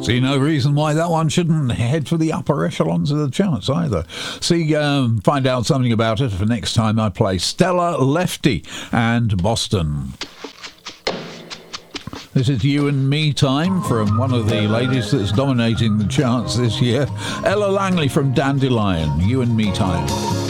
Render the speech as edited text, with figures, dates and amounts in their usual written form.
See no reason why that one shouldn't head for the upper echelons of the charts either. See, find out something about it for next time I play Stella Lefty and Boston. This is You and Me time from one of the ladies that's dominating the charts this year, Ella Langley from Dandelion. You and Me time.